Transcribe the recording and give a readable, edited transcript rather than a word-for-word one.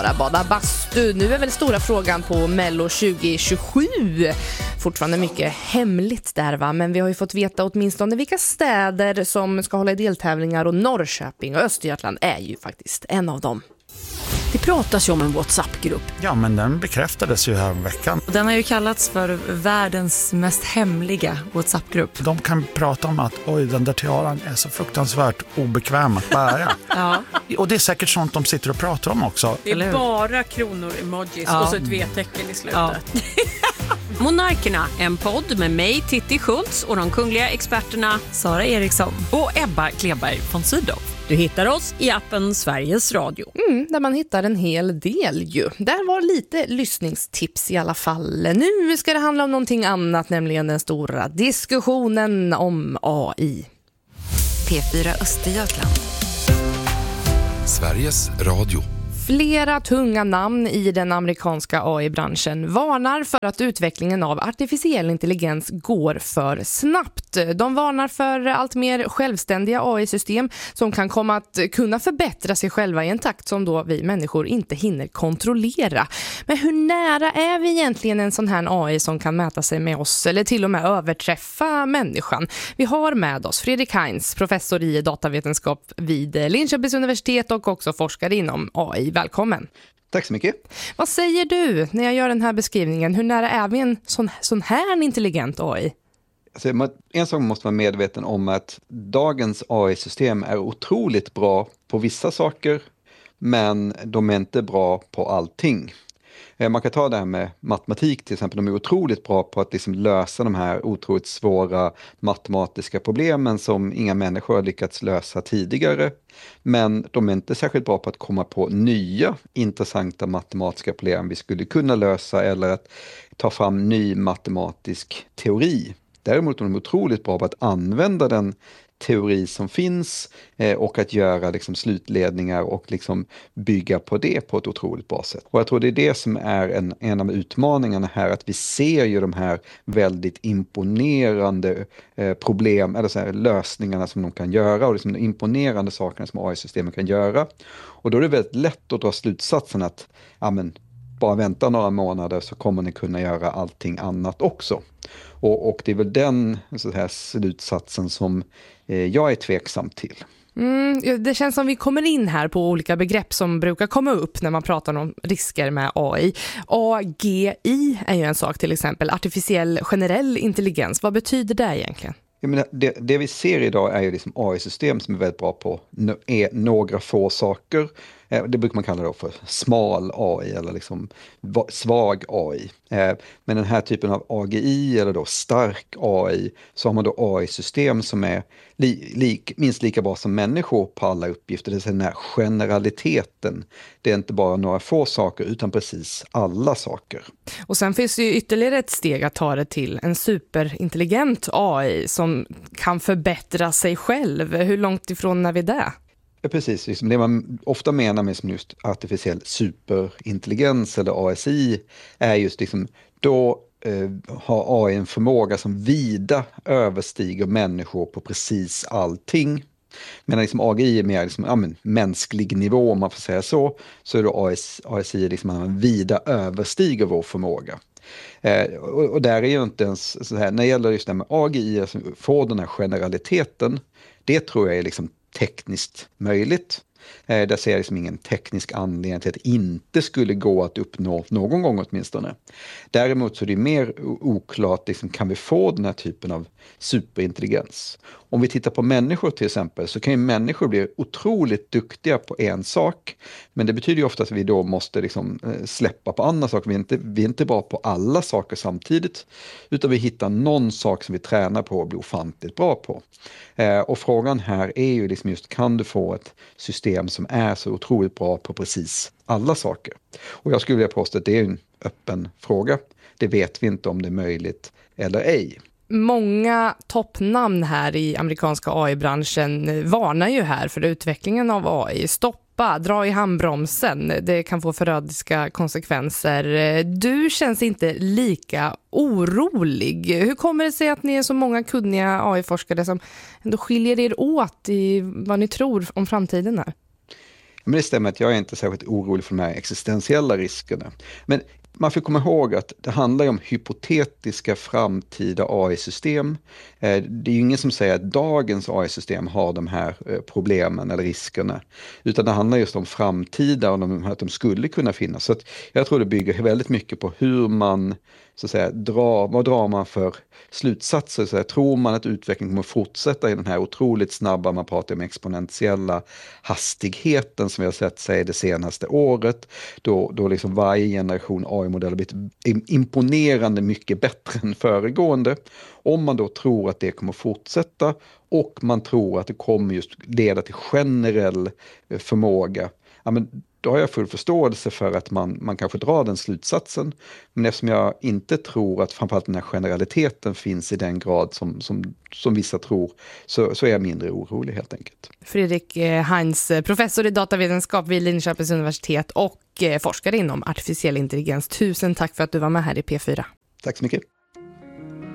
bara bada bastu. Nu är väl stora frågan på Mello 2027. Fortfarande mycket hemligt där, va? Men vi har ju fått veta åtminstone vilka städer som ska hålla i deltävlingar, och Norrköping och Östergötland är ju faktiskt en av dem. Det pratas ju om en WhatsApp-grupp. Ja, men den bekräftades ju här veckan. Den har ju kallats för världens mest hemliga WhatsApp-grupp. De kan prata om att den där tiaran är så fruktansvärt obekväm att bära. Ja. Och det är säkert sånt de sitter och pratar om också. Det är bara kronor, emojis och så ett V-tecken i slutet. Ja. Monarkerna, en podd med mig, Titti Schultz, och de kungliga experterna Sara Eriksson och Ebba Kleberg von Sydow. Du hittar oss i appen Sveriges Radio. Där man hittar en hel del ju. Där var lite lyssningstips i alla fall. Nu ska det handla om någonting annat, nämligen den stora diskussionen om AI. P4 Östergötland. Sveriges Radio. Flera tunga namn i den amerikanska AI-branschen varnar för att utvecklingen av artificiell intelligens går för snabbt. De varnar för allt mer självständiga AI-system som kan komma att kunna förbättra sig själva i en takt som då vi människor inte hinner kontrollera. Men hur nära är vi egentligen en sån här AI som kan mäta sig med oss eller till och med överträffa människan? Vi har med oss Fredrik Heinz, professor i datavetenskap vid Linköpings universitet och också forskare inom AI. Välkommen. Tack så mycket. Vad säger du när jag gör den här beskrivningen? Hur nära är vi en sån här intelligent AI? Alltså, en sak måste vara medveten om att dagens AI-system är otroligt bra på vissa saker, men de är inte bra på allting. Man kan ta det här med matematik till exempel. De är otroligt bra på att liksom lösa de här otroligt svåra matematiska problemen som inga människor har lyckats lösa tidigare. Men de är inte särskilt bra på att komma på nya intressanta matematiska problem vi skulle kunna lösa eller att ta fram ny matematisk teori. Däremot är de otroligt bra på att använda den teori som finns och att göra liksom slutledningar och liksom bygga på det på ett otroligt bra sätt. Och jag tror det är det som är en av utmaningarna här, att vi ser ju de här väldigt imponerande problem eller så här, lösningarna som de kan göra och liksom de imponerande sakerna som AI-systemen kan göra. Och då är det väldigt lätt att dra slutsatsen att bara vänta några månader så kommer ni kunna göra allting annat också. Och det är väl den så här, slutsatsen som jag är tveksam till. Det känns som vi kommer in här på olika begrepp som brukar komma upp när man pratar om risker med AI. AGI är ju en sak, till exempel artificiell generell intelligens. Vad betyder det egentligen? Jag menar, det vi ser idag är ju liksom AI-system som är väldigt bra på några få saker. Det brukar man kalla det för smal AI eller liksom svag AI. Men den här typen av AGI eller då stark AI, så har man då AI-system som är minst lika bra som människor på alla uppgifter. Det är den här generaliteten. Det är inte bara några få saker utan precis alla saker. Och sen finns det ju ytterligare ett steg att ta det till en superintelligent AI som kan förbättra sig själv. Hur långt ifrån är vi där? Ja, precis. Liksom det man ofta menar med som just artificiell superintelligens eller ASI är just liksom då har AI en förmåga som vida överstiger människor på precis allting. Medan liksom AGI är mer liksom, mänsklig nivå, om man får säga så är då ASI liksom att man vida överstiger vår förmåga. Och där är ju inte ens så här, när det gäller just det med AGI, alltså få den här generaliteten, det tror jag är liksom tekniskt möjligt. Där ser jag liksom ingen teknisk anledning till att det inte skulle gå att uppnå någon gång åtminstone. Däremot så är det mer oklart, liksom, kan vi få den här typen av superintelligens? Om vi tittar på människor till exempel, så kan ju människor bli otroligt duktiga på en sak, men det betyder ju ofta att vi då måste liksom släppa på andra saker. Vi är inte bra på alla saker samtidigt, utan vi hittar någon sak som vi tränar på och blir ofantligt bra på. Och frågan här är ju liksom just, kan du få ett system som är så otroligt bra på precis alla saker? Och jag skulle vilja påstå att det är en öppen fråga. Det vet vi inte om det är möjligt eller ej. Många toppnamn här i amerikanska AI-branschen varnar ju här för utvecklingen av AI. Stoppa, dra i handbromsen. Det kan få förödiska konsekvenser. Du känns inte lika orolig. Hur kommer det sig att ni är så många kunniga AI-forskare som ändå skiljer er åt i vad ni tror om framtiden här? Men det stämmer att jag är inte särskilt orolig för de här existentiella riskerna. Men man får komma ihåg att det handlar om hypotetiska framtida AI-system. Det är ju ingen som säger att dagens AI-system har de här problemen eller riskerna. Utan det handlar just om framtida och att de skulle kunna finnas. Så att jag tror det bygger väldigt mycket på hur man så att säga, vad drar man för slutsatser? Så här, tror man att utvecklingen kommer fortsätta i den här otroligt snabba, man pratar om exponentiella hastigheten som vi har sett sig det senaste året, då liksom varje generation AI-modell har blivit imponerande mycket bättre än föregående. Om man då tror att det kommer fortsätta och man tror att det kommer just leda till generell förmåga, ja, men då har jag full förståelse för att man kanske drar den slutsatsen. Men eftersom jag inte tror att framförallt den här generaliteten finns i den grad som vissa tror, så är jag mindre orolig helt enkelt. Fredrik Heinz, professor i datavetenskap vid Linköpings universitet och forskare inom artificiell intelligens. Tusen tack för att du var med här i P4. Tack så mycket.